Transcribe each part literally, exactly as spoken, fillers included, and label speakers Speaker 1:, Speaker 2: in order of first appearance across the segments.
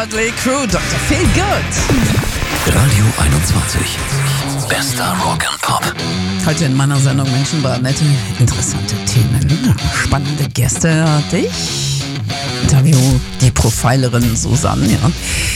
Speaker 1: Mötley Crüe, Doktor Feelgood.
Speaker 2: Radio einundzwanzig. Bester Rock and Pop.
Speaker 1: Heute in meiner Sendung Menschen bei nette, interessante Themen, spannende Gäste hatte ich. Interview die Profilerin Susanne. Ja.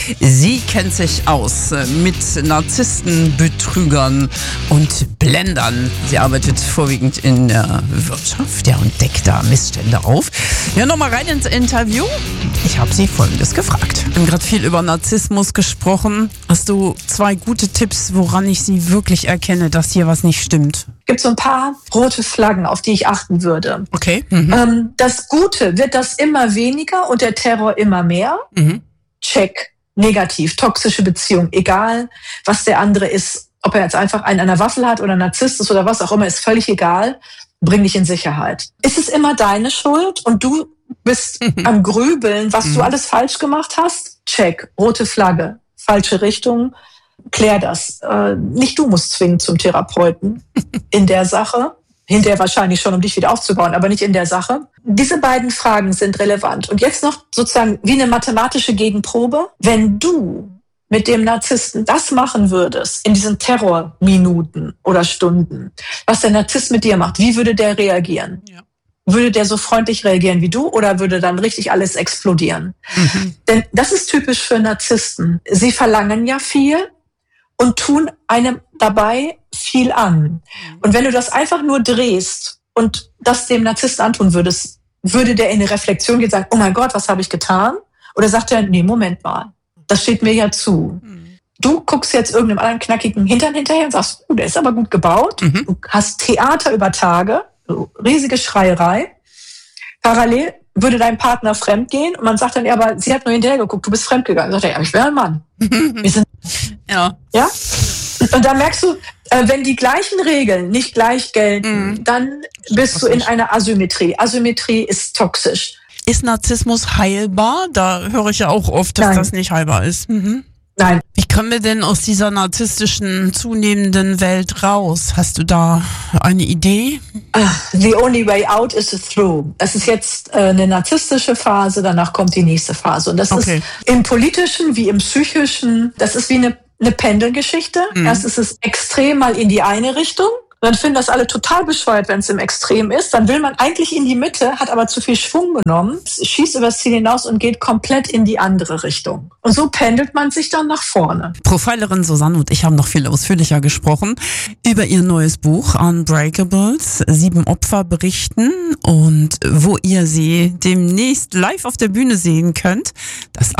Speaker 1: Sie kennt sich aus mit Narzissten, Betrügern und Blendern. Sie arbeitet vorwiegend in der Wirtschaft, ja, und deckt da Missstände auf. Ja, nochmal rein ins Interview. Ich habe sie Folgendes gefragt. Wir haben gerade viel über Narzissmus gesprochen. Hast du zwei gute Tipps, woran ich sie wirklich erkenne, dass hier was nicht stimmt?
Speaker 3: Es gibt so ein paar rote Flaggen, auf die ich achten würde.
Speaker 1: Okay. Mhm.
Speaker 3: Ähm, das Gute, wird das immer weniger und der Terror immer mehr?
Speaker 1: Mhm.
Speaker 3: Check. Negativ. Toxische Beziehung. Egal, was der andere ist. Ob er jetzt einfach einen an der Waffel hat oder Narzisst ist oder was auch immer, ist völlig egal. Bring dich in Sicherheit. Ist es immer deine Schuld und du bist mhm. am Grübeln, was mhm. du alles falsch gemacht hast? Check. Rote Flagge. Falsche Richtung. Klär das. Äh, nicht du musst zwingen zum Therapeuten in der Sache. Hinterher wahrscheinlich schon, um dich wieder aufzubauen, aber nicht in der Sache. Diese beiden Fragen sind relevant. Und jetzt noch sozusagen wie eine mathematische Gegenprobe. Wenn du mit dem Narzissten das machen würdest, in diesen Terrorminuten oder Stunden, was der Narzisst mit dir macht, wie würde der reagieren? Ja. Würde der so freundlich reagieren wie du oder würde dann richtig alles explodieren? Mhm. Denn das ist typisch für Narzissten. Sie verlangen ja viel und tun einem dabei viel an. Und wenn du das einfach nur drehst und das dem Narzissten antun würdest, würde der in eine Reflexion gehen und sagen, oh mein Gott, was habe ich getan? Oder sagt er, nee, Moment mal, das steht mir ja zu. Mhm. Du guckst jetzt irgendeinem anderen knackigen Hintern hinterher und sagst, oh, der ist aber gut gebaut. Mhm. Du hast Theater über Tage, riesige Schreierei. Parallel würde dein Partner fremd gehen und man sagt dann, ja, aber sie hat nur hinterher geguckt, du bist fremd gegangen. Sagt er, ja, ich wäre ein Mann. Wir sind,
Speaker 1: ja.
Speaker 3: Ja? Und da merkst du, wenn die gleichen Regeln nicht gleich gelten, mhm. dann bist du in einer Asymmetrie. Asymmetrie ist toxisch.
Speaker 1: Ist Narzissmus heilbar? Da höre ich ja auch oft, dass Nein. das nicht heilbar ist. Mhm.
Speaker 3: Nein.
Speaker 1: Wie kommen wir denn aus dieser narzisstischen, zunehmenden Welt raus? Hast du da eine Idee?
Speaker 3: The only way out is through. Es ist jetzt eine narzisstische Phase, danach kommt die nächste Phase. Und das okay. ist im Politischen wie im Psychischen, das ist wie eine Eine Pendelgeschichte. Mhm. Erst ist es extrem mal in die eine Richtung. Dann finden das alle total bescheuert, wenn es im Extrem ist. Dann will man eigentlich in die Mitte, hat aber zu viel Schwung genommen, schießt übers Ziel hinaus und geht komplett in die andere Richtung. Und so pendelt man sich dann nach vorne.
Speaker 1: Profilerin Susanne und ich haben noch viel ausführlicher gesprochen über ihr neues Buch Unbreakables, sieben Opfer berichten und wo ihr sie demnächst live auf der Bühne sehen könnt. Das